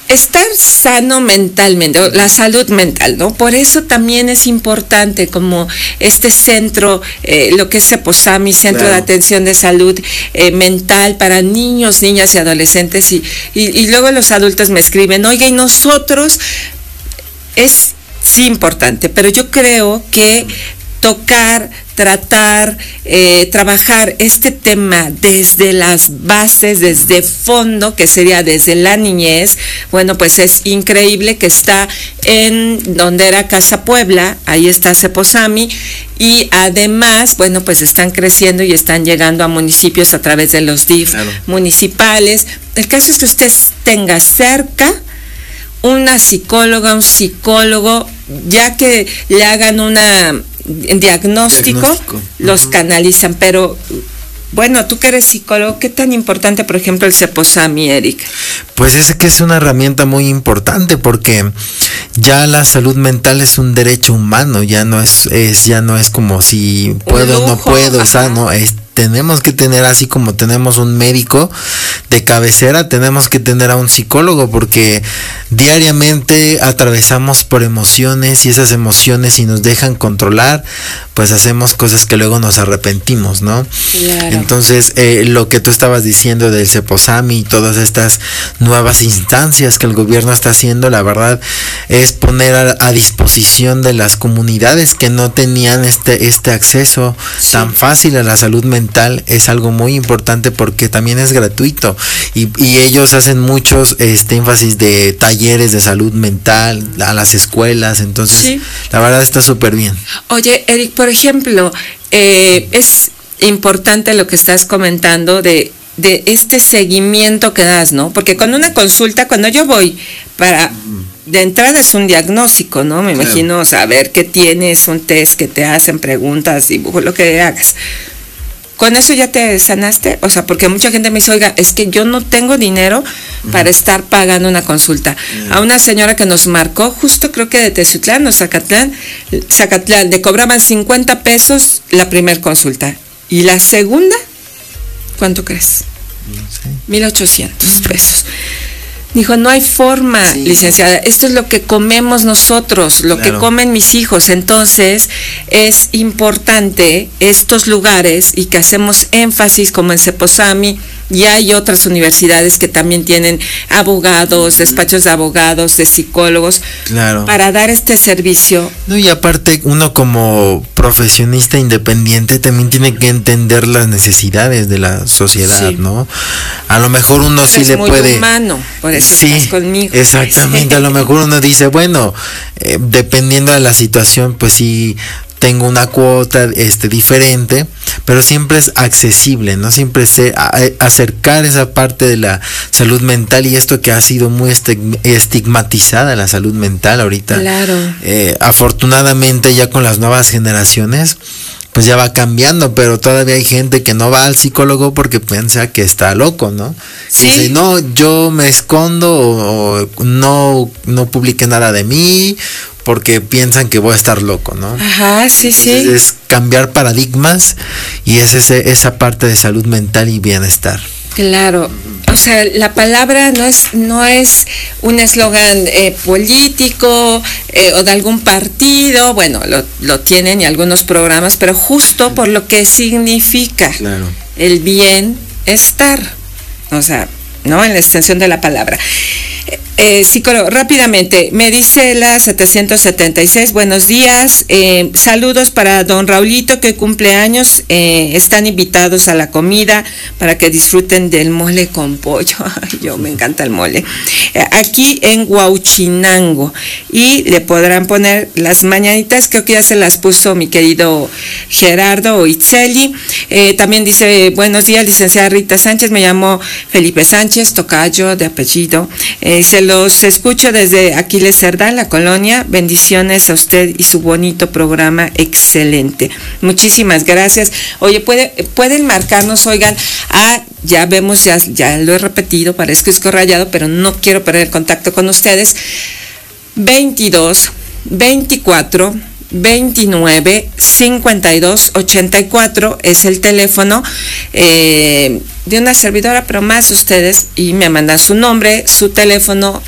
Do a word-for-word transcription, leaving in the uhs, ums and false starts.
estar sano mentalmente, la salud mental, ¿no? Por eso también es importante como este centro, eh, lo que es CEPOSAMI, Centro claro. de Atención de Salud eh, Mental para niños, niñas y adolescentes, y, y, y luego los adultos me escriben, oiga, y nosotros, es sí importante, pero yo creo que tocar, tratar, eh, trabajar este tema desde las bases, desde fondo, que sería desde la niñez, bueno, pues es increíble que está en donde era Casa Puebla, ahí está CEPOSAMI, y además, bueno, pues están creciendo y están llegando a municipios a través de los D I F claro. municipales. El caso es que usted tenga cerca una psicóloga, un psicólogo, ya que le hagan una diagnóstico, diagnóstico. los uh-huh. canalizan, pero bueno, tú que eres psicólogo, ¿qué tan importante, por ejemplo, el CEPOSAMI, Eric? Pues es que es una herramienta muy importante porque ya la salud mental es un derecho humano, ya no es, es ya no es como si puedo o no puedo, o sea, no, es, tenemos que tener, así como tenemos un médico de cabecera, tenemos que tener a un psicólogo, porque diariamente atravesamos por emociones, y esas emociones, si nos dejan controlar, pues hacemos cosas que luego nos arrepentimos, ¿no? Claro. Entonces, eh, lo que tú estabas diciendo del CEPOSAMI y todas estas nuevas instancias que el gobierno está haciendo, la verdad es poner a, a disposición de las comunidades que no tenían este, este acceso sí. tan fácil a la salud mental. Es algo muy importante porque también es gratuito, y, y ellos hacen muchos este énfasis de talleres de salud mental a las escuelas, entonces sí. la verdad está súper bien. Oye, Eric, por ejemplo, eh, es importante lo que estás comentando de de este seguimiento que das, ¿no? Porque con una consulta, cuando yo voy para, de entrada es un diagnóstico, ¿no? Me claro. imagino saber qué tienes, un test que te hacen, preguntas, dibujo, lo que hagas. ¿Con eso ya te sanaste? O sea, porque mucha gente me dice, oiga, es que yo no tengo dinero uh-huh. para estar pagando una consulta. Uh-huh. A una señora que nos marcó, justo creo que de Teziutlán o Zacatlán, Zacatlán, le cobraban cincuenta pesos la primera consulta. ¿Y la segunda? ¿Cuánto crees? No sé. mil ochocientos pesos. Dijo, no hay forma, sí, licenciada, esto es lo que comemos nosotros, lo claro. que comen mis hijos, entonces es importante estos lugares, y que hacemos énfasis como en CEPOSAMI, y hay otras universidades que también tienen abogados, uh-huh. despachos de abogados, de psicólogos, claro. para dar este servicio. No, y aparte uno como profesionista independiente también tiene que entender las necesidades de la sociedad, sí. ¿no? A lo mejor uno sí le muy puede... humano, por eso sí, estás conmigo. Exactamente, a lo mejor uno dice, bueno, eh, dependiendo de la situación, pues sí... tengo una cuota este diferente, pero siempre es accesible, ¿no? Siempre se a, acercar esa parte de la salud mental, y esto que ha sido muy estigmatizada, la salud mental ahorita. Claro. Eh, afortunadamente ya con las nuevas generaciones pues ya va cambiando, pero todavía hay gente que no va al psicólogo porque piensa que está loco, ¿no? Sí. Y dice, no, yo me escondo, o, o no, no publique nada de mí, porque piensan que voy a estar loco, ¿no? Ajá, sí, Entonces, sí. es cambiar paradigmas, y es ese, esa parte de salud mental y bienestar. Claro, o sea, la palabra no es no es un eslogan eh, político eh, o de algún partido, bueno, lo, lo tienen y algunos programas, pero justo por lo que significa claro. el bienestar, o sea, ¿no? En la extensión de la palabra. Eh, psicólogo, rápidamente, me dice la setecientos setenta y seis, buenos días, eh, saludos para don Raulito que cumple años, eh, están invitados a la comida para que disfruten del mole con pollo. Ay, yo me encanta el mole. Eh, aquí en Huauchinango, y le podrán poner las mañanitas, creo que ya se las puso mi querido Gerardo o Itzeli. Eh, también dice, buenos días, licenciada Rita Sánchez, me llamo Felipe Sánchez, tocayo de apellido, eh, se los escucho desde Aquiles Cerdán, la colonia. Bendiciones a usted y su bonito programa, excelente. Muchísimas gracias. Oye, puede, pueden marcarnos, oigan, ah, ya vemos, ya, ya lo he repetido, parezco escorrallado, pero no quiero perder el contacto con ustedes. veintidós, veinticuatro, veintinueve, cincuenta y dos, ochenta y cuatro es el teléfono eh, de una servidora, pero más ustedes, y me mandan su nombre, su teléfono